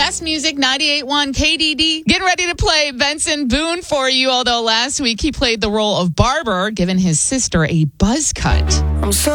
Fast Music 98.1 KDD. Getting ready to play Benson Boone for you, although last week he played the role of barber, giving his sister a buzz cut.